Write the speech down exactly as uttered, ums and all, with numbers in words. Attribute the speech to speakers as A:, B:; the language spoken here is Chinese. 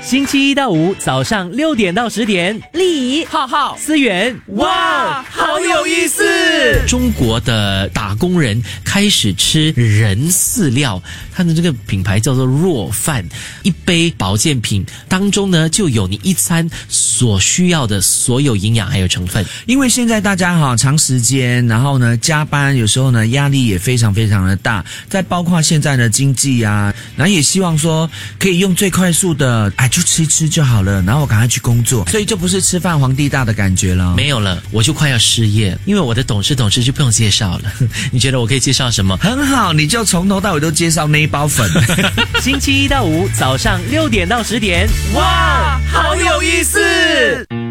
A: 星期一到五早上六点到十点，
B: 丽怡、
A: 浩浩、思源，
B: 哇，好有意思！
C: 中国的打工人开始吃人饲料，它的这个品牌叫做若饭，一杯保健品当中呢就有你一餐所需要的所有营养还有成分。
D: 因为现在大家哈长时间，然后呢加班，有时候呢压力也非常非常的大，再包括现在的经济啊，然后也希望说可以用最快速的，哎就吃一吃就好了，然后我赶快去工作，所以就不是吃饭皇帝大的感觉了。
C: 没有了，我就快要失业，因为我的董事董事就不用介绍了。你觉得我可以介绍什么？
D: 很好，你就从头到尾都介绍那一包粉。
A: 星期一到五早上六点到十点，
B: 哇，好有意思！